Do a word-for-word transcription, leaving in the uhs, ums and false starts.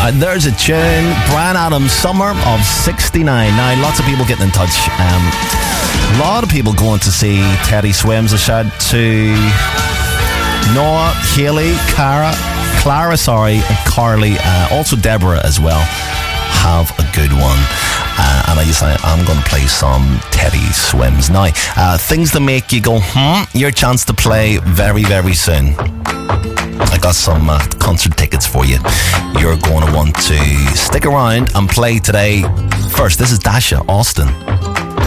Uh, there's a tune, Bryan Adams, Summer of sixty-nine. Now, lots of people getting in touch. Um, a lot of people going to see Teddy Swims. A shout to Noah, Haley, Cara, Clara, sorry, and Carly, uh, also Deborah as well. Have a good one. Uh, and I just, I, I'm going to play some Teddy Swims. Now, uh, things that make you go, hmm, your chance to play very, very soon. I got some uh, concert tickets for you. You're going to want to stick around and play today. First, this is Dasha Austin.